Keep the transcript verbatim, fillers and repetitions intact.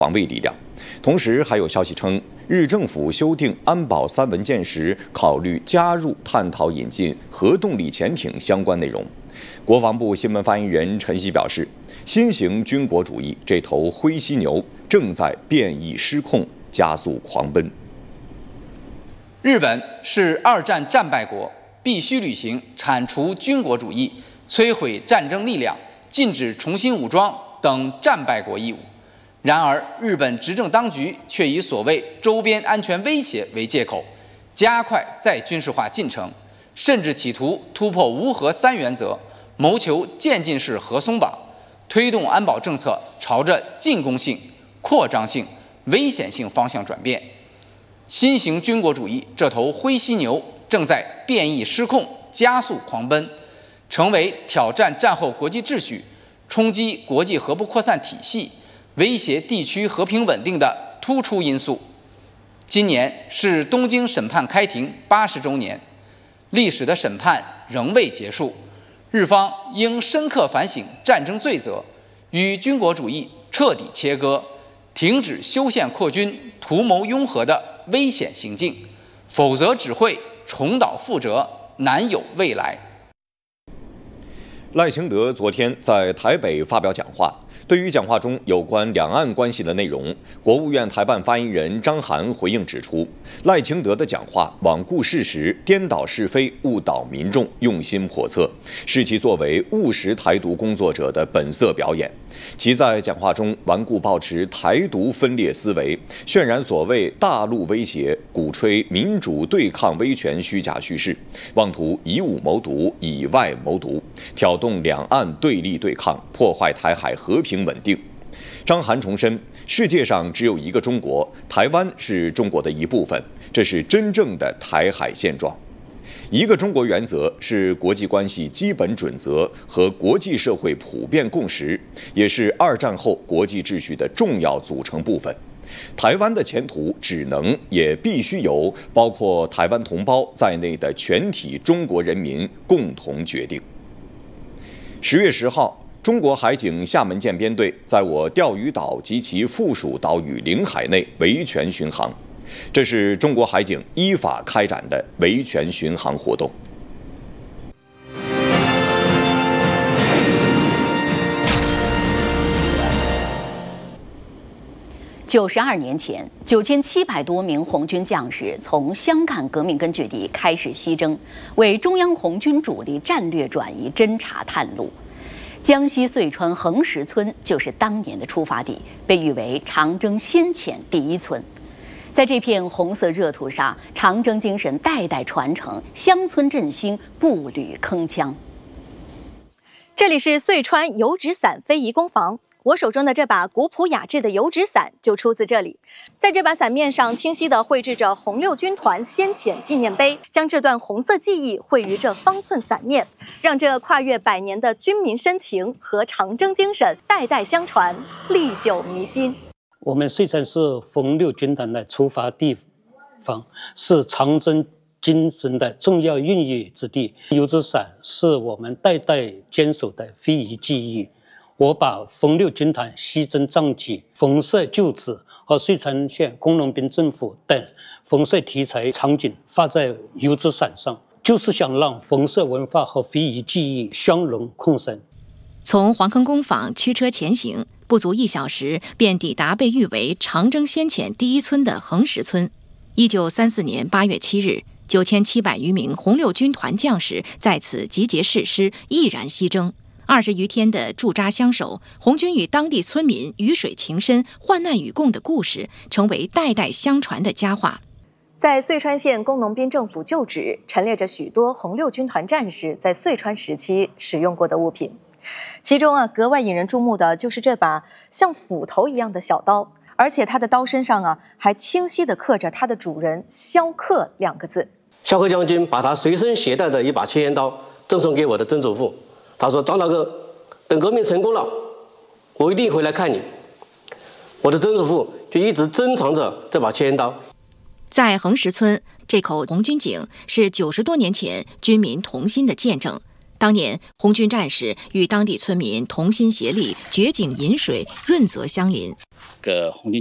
防卫力量。同时，还有消息称，日政府修订安保三文件时，考虑加入探讨引进核动力潜艇相关内容。国防部新闻发言人陈希表示，新型军国主义这头灰犀牛正在变异失控，加速狂奔。 日本是二战战败国，必须履行铲除军国主义、摧毁战争力量、禁止重新武装等战败国义务。然而，日本执政当局却以所谓周边安全威胁为借口，加快再军事化进程，甚至企图突破无核三原则，谋求渐进式核松绑，推动安保政策朝着进攻性、扩张性、危险性方向转变。新型军国主义这头灰犀牛正在变异失控，加速狂奔，成为挑战战后国际秩序、冲击国际核不扩散体系、威胁地区和平稳定的突出因素。今年是东京审判开庭八十周年，历史的审判仍未结束，日方应深刻反省战争罪责，与军国主义彻底切割，停止修宪扩军、图谋拥核的危险行径，否则只会重蹈覆辙，难有未来。 赖清德昨天在台北发表讲话，对于讲话中有关两岸关系的内容，国务院台办发言人张涵回应指出，赖清德的讲话罔顾事实、颠倒是非、误导民众，用心叵测，是其作为务实台独工作者的本色表演。其在讲话中顽固抱持台独分裂思维，渲染所谓大陆威胁，鼓吹民主对抗威权虚假叙事，妄图以武谋独、以外谋独，挑动两岸对立对抗，破坏台海和平稳定。张涵重申，世界上只有一个中国，台湾是中国的一部分，这是真正的台海现状。一个中国原则是国际关系基本准则和国际社会普遍共识，也是二战后国际秩序的重要组成部分。台湾的前途只能也必须由包括台湾同胞在内的全体中国人民共同决定。十月十号，中国海警厦门舰编队在我钓鱼岛及其附属岛屿领海内维权巡航，这是中国海警依法开展的维权巡航活动。 九十二年前，九千七百多名红军将士从湘赣革命根据地开始西征，为中央红军主力战略转移侦察探路。江西遂川横石村就是当年的出发地，被誉为长征先遣第一村。在这片红色热土上，长征精神代代传承，乡村振兴，步履铿锵。 这里是遂川油纸伞非遗工坊。我手中的这把古朴雅致的油纸伞就出自这里，在这把伞面上清晰地绘制着红六军团先遣纪念碑，将这段红色记忆绘于这方寸伞面，让这跨越百年的军民深情和长征精神代代相传，历久弥新。 我们遂川是红六军团的出发地方，是长征精神的重要孕育之地。油纸伞是我们代代坚守的非遗技艺。我把红六军团西征战记、红色旧址和遂川县工农兵政府等红色题材场景画在油纸伞上，就是想让红色文化和非遗技艺相融共生。 从黄坑工坊驱车前行，不足一小时便抵达被誉为长征先遣第一村的横石村。一九三四年八月七日，九千七百余名红六军团将士在此集结誓师，毅然西征。二十余天的驻扎相守，红军与当地村民鱼水情深、患难与共的故事，成为代代相传的佳话。 在遂川县工农兵政府旧址陈列着许多红六军团战士在遂川时期使用过的物品，其中啊格外引人注目的就是这把像斧头一样的小刀，而且它的刀身上啊还清晰地刻着它的主人萧克两个字。 萧克将军把他随身携带的一把切烟刀赠送给我的曾祖父。他说：“张大哥，等革命成功了，我一定回来看你。”我的曾祖父就一直珍藏着这把切烟刀。 在横石村，这口红军井是九十多年前军民同心的见证。 当年，红军战士与当地村民同心协力，掘井引水，润泽乡邻。 个红军